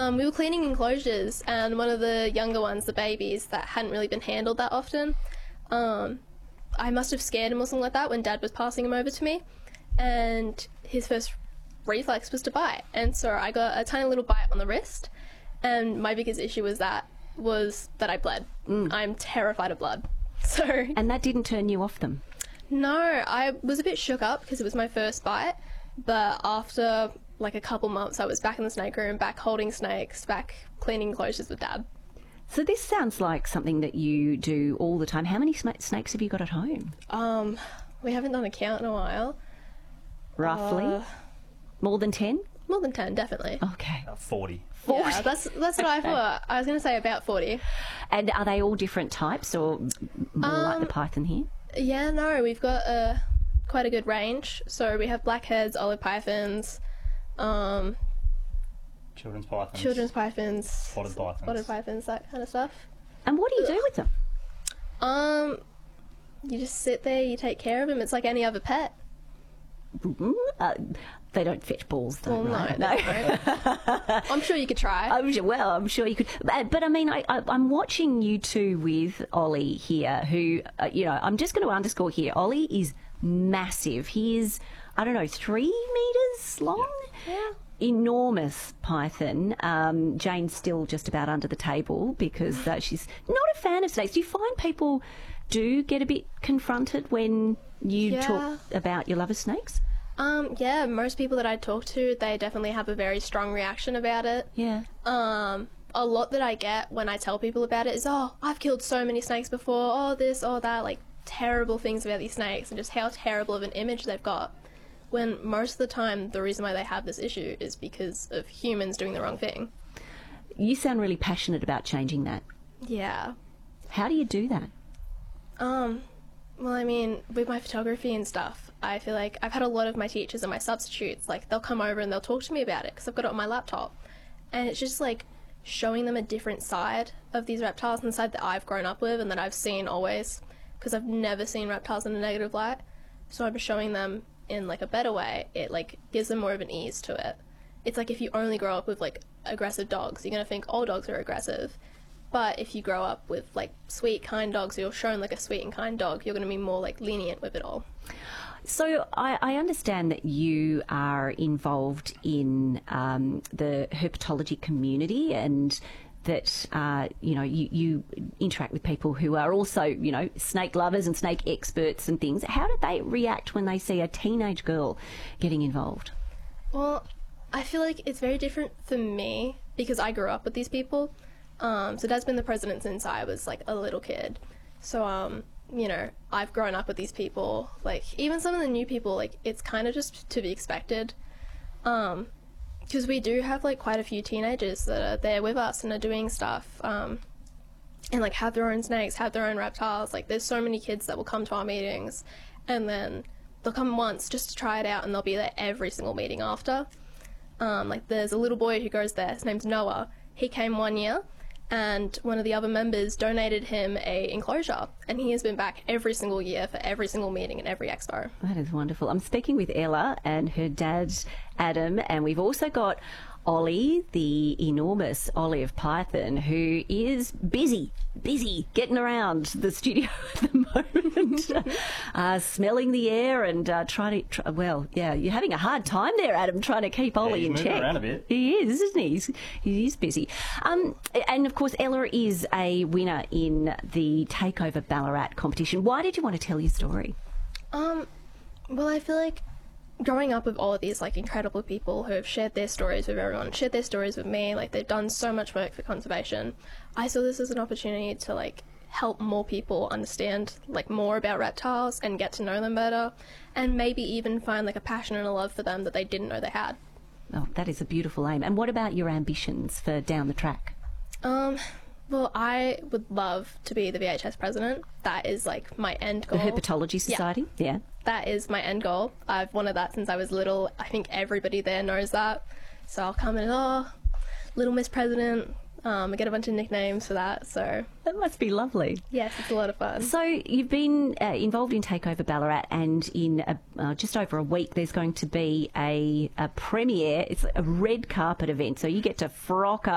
We were cleaning enclosures, and one of the younger ones, the babies that hadn't really been handled that often, I must have scared him or something like that when Dad was passing him over to me, and his first reflex was to bite, and so I got a tiny little bite on the wrist, and my biggest issue was that I bled. I'm terrified of blood. So. And that didn't turn you off them? No, I was a bit shook up because it was my first bite, but after like a couple months I was back in the snake room, back holding snakes, back cleaning enclosures with Dad. So this sounds like something that you do all the time. How many snakes have you got at home? We haven't done a count in a while. Roughly? More than 10? More than 10, definitely. Okay. 40. 40. Yeah, that's what I thought. I was going to say about 40. And are they all different types or more like the python here? Yeah, no, we've got quite a good range. So we have blackheads, olive pythons, Children's pythons. Spotted pythons, that kind of stuff. And what do you do with them? You just sit there, you take care of them. It's like any other pet. They don't fetch balls, though, Well, right? no. I'm sure you could try. I'm sure you could. But I mean, I'm watching you two with Ollie here, who, I'm just going to underscore here. Ollie is massive. He is, 3 metres long? Yeah. Enormous python. Jane's still just about under the table because she's not a fan of snakes. Do you find people do get a bit confronted when you talk about your love of snakes? Yeah, most people that I talk to, they definitely have a very strong reaction about it. Yeah. A lot that I get when I tell people about it is, oh, I've killed so many snakes before, oh, this, oh, that, like terrible things about these snakes and just how terrible of an image they've got. When most of the time, the reason why they have this issue is because of humans doing the wrong thing. You sound really passionate about changing that. Yeah. How do you do that? Well, I mean, with my photography and stuff, I feel like I've had a lot of my teachers and my substitutes, like, they'll come over and they'll talk to me about it because I've got it on my laptop. And it's just, like, showing them a different side of these reptiles and the side that I've grown up with and that I've seen always, because I've never seen reptiles in a negative light. So I'm showing them in, like, a better way. It, like, gives them more of an ease to it. It's like if you only grow up with, like, aggressive dogs, you're going to think all dogs are aggressive. But if you grow up with, like, sweet, kind dogs, or you're shown, like, a sweet and kind dog, you're going to be more, like, lenient with it all. So I understand that you are involved in the herpetology community and that, you interact with people who are also, snake lovers and snake experts and things. How do they react when they see a teenage girl getting involved? Well, I feel like it's very different for me because I grew up with these people. So Dad's been the president since I was, like, a little kid. So, I've grown up with these people. Like, even some of the new people, like, it's kind of just to be expected. Because we do have, like, quite a few teenagers that are there with us and are doing stuff. And, like, have their own snakes, have their own reptiles. Like, there's so many kids that will come to our meetings and then they'll come once just to try it out and they'll be there every single meeting after. Like, there's a little boy who goes there. His name's Noah. He came 1 year. And one of the other members donated him a enclosure, and he has been back every single year for every single meeting and every expo. That is wonderful. I'm speaking with Ella and her dad, Adam, and we've also got Ollie, the enormous olive python, who is busy getting around the studio at the moment, smelling the air and you're having a hard time there, Adam, trying to keep Ollie in check. He's moving around a bit. He is, isn't he? He is busy. And of course, Ella is a winner in the Takeover Ballarat competition. Why did you want to tell your story? Well, I feel like growing up with all of these, like, incredible people who have shared their stories with everyone, shared their stories with me, like, they've done so much work for conservation. I saw this as an opportunity to, like, help more people understand, like, more about reptiles and get to know them better, and maybe even find, like, a passion and a love for them that they didn't know they had. Oh, that is a beautiful aim. And what about your ambitions for down the track? Well, I would love to be the VHS president. That is, like, my end goal. The Herpetology Society? Yeah. That is my end goal. I've wanted that since I was little. I think everybody there knows that. So I'll come in, Little Miss President. I get a bunch of nicknames for that. So that must be lovely. Yes, it's a lot of fun. So you've been involved in Takeover Ballarat, and in just over a week there's going to be a premiere. It's a red carpet event, so you get to frock up